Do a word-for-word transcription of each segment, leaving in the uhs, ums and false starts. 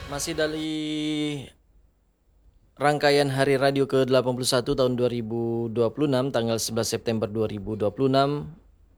Masih dari rangkaian Hari Radio ke delapan puluh satu tahun dua ribu dua puluh enam, tanggal sebelas September dua ribu dua puluh enam,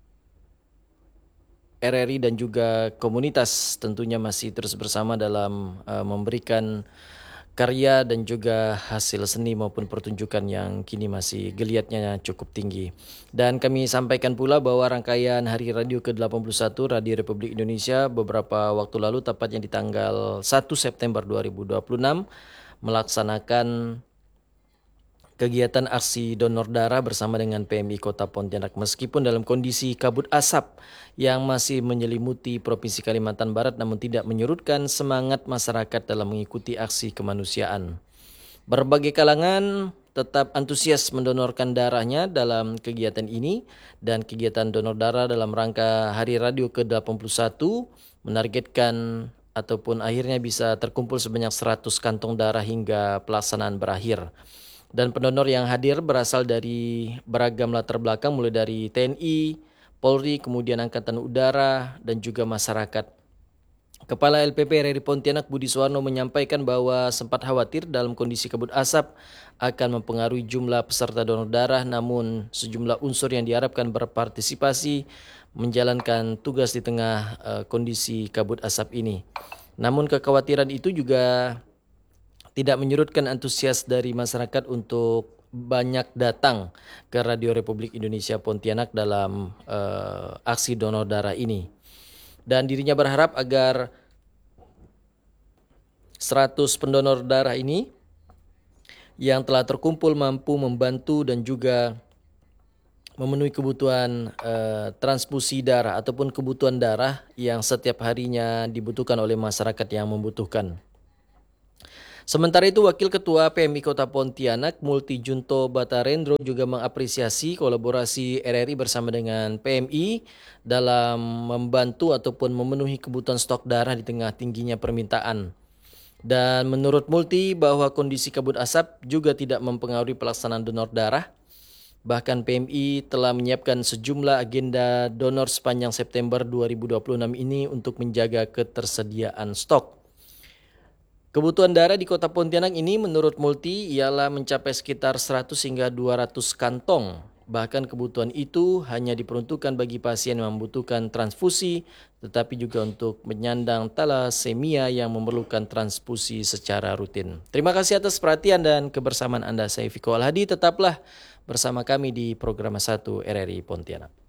R R I dan juga komunitas tentunya masih terus bersama dalam uh, memberikan karya dan juga hasil seni maupun pertunjukan yang kini masih geliatnya cukup tinggi. Dan kami sampaikan pula bahwa rangkaian Hari Radio ke delapan puluh satu Radio Republik Indonesia beberapa waktu lalu, tepatnya di tanggal satu September dua ribu dua puluh enam, melaksanakan kegiatan aksi donor darah bersama dengan P M I Kota Pontianak. Meskipun dalam kondisi kabut asap yang masih menyelimuti Provinsi Kalimantan Barat, namun tidak menyurutkan semangat masyarakat dalam mengikuti aksi kemanusiaan. Berbagai kalangan tetap antusias mendonorkan darahnya dalam kegiatan ini, dan kegiatan donor darah dalam rangka Hari Radio ke delapan puluh satu menargetkan ataupun akhirnya bisa terkumpul sebanyak seratus kantong darah hingga pelaksanaan berakhir. Dan pendonor yang hadir berasal dari beragam latar belakang, mulai dari T N I, Polri, kemudian Angkatan Udara, dan juga masyarakat. Kepala L P P R R I Pontianak Budi Suwarno menyampaikan bahwa sempat khawatir dalam kondisi kabut asap akan mempengaruhi jumlah peserta donor darah, namun sejumlah unsur yang diharapkan berpartisipasi menjalankan tugas di tengah uh, kondisi kabut asap ini. Namun kekhawatiran itu juga tidak menyurutkan antusias dari masyarakat untuk banyak datang ke Radio Republik Indonesia Pontianak dalam uh, aksi donor darah ini. Dan dirinya berharap agar seratus pendonor darah ini yang telah terkumpul mampu membantu dan juga memenuhi kebutuhan uh, transfusi darah ataupun kebutuhan darah yang setiap harinya dibutuhkan oleh masyarakat yang membutuhkan. Sementara itu, Wakil Ketua P M I Kota Pontianak, Multi Junto Batarendro, juga mengapresiasi kolaborasi R R I bersama dengan P M I dalam membantu ataupun memenuhi kebutuhan stok darah di tengah tingginya permintaan. Dan menurut Multi, bahwa kondisi kabut asap juga tidak mempengaruhi pelaksanaan donor darah. Bahkan P M I telah menyiapkan sejumlah agenda donor sepanjang September dua ribu dua puluh enam ini untuk menjaga ketersediaan stok. Kebutuhan darah di Kota Pontianak ini menurut Multi ialah mencapai sekitar seratus hingga dua ratus kantong. Bahkan kebutuhan itu hanya diperuntukkan bagi pasien yang membutuhkan transfusi, tetapi juga untuk menyandang talasemia yang memerlukan transfusi secara rutin. Terima kasih atas perhatian dan kebersamaan Anda. Saya Viko Alhadi, tetaplah bersama kami di Program satu R R I Pontianak.